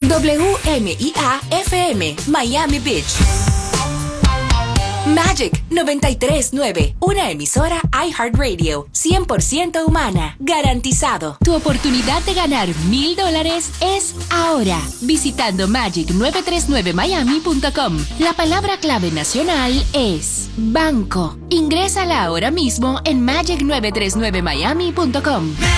WMIA-FM, Miami Beach. Magic 93.9, una emisora iHeartRadio, 100% humana, garantizado. Tu oportunidad de ganar $1,000 es ahora, visitando magic939miami.com. La palabra clave nacional es banco. Ingrésala ahora mismo en magic939miami.com.